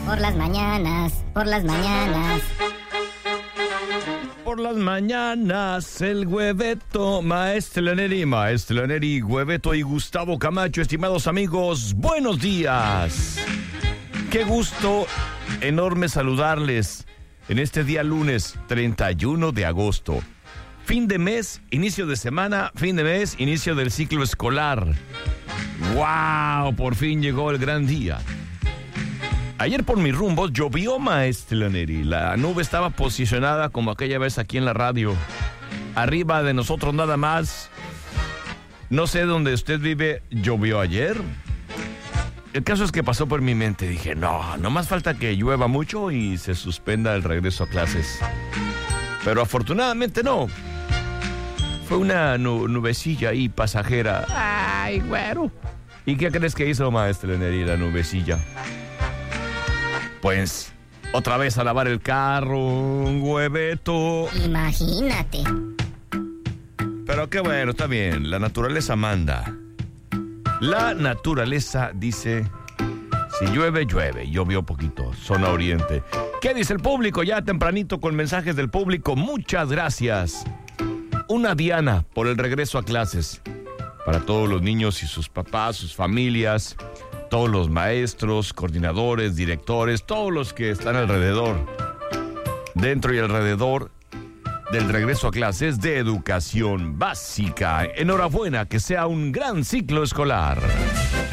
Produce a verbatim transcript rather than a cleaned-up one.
Por las mañanas, por las mañanas. Por las mañanas, el Hueveto, Maestra Neri, Maestra Neri, Hueveto y Gustavo Camacho, estimados amigos, buenos días. Qué gusto enorme saludarles en este día lunes treinta y uno de agosto. Fin de mes, inicio de semana, fin de mes, inicio del ciclo escolar. ¡Wow! Por fin llegó el gran día. Ayer por mis rumbos llovió, Maestra Neri. La nube estaba posicionada como aquella vez aquí en la radio. Arriba de nosotros nada más. No sé dónde usted vive, ¿llovió ayer? El caso es que pasó por mi mente. Dije, no, no más falta que llueva mucho y se suspenda el regreso a clases. Pero afortunadamente no. Fue una nu- nubecilla ahí pasajera. Ay, güero. ¿Y qué crees que hizo, Maestra Neri, la nubecilla? Pues, otra vez a lavar el carro, un Hueveto. Imagínate. Pero qué bueno, está bien, la naturaleza manda. La naturaleza dice, si llueve, llueve. Llovió poquito, zona oriente. ¿Qué dice el público? Ya tempranito con mensajes del público. Muchas gracias. Una diana por el regreso a clases. Para todos los niños y sus papás, sus familias, todos los maestros, coordinadores, directores, todos los que están alrededor, dentro y alrededor del regreso a clases de educación básica. Enhorabuena, que sea un gran ciclo escolar.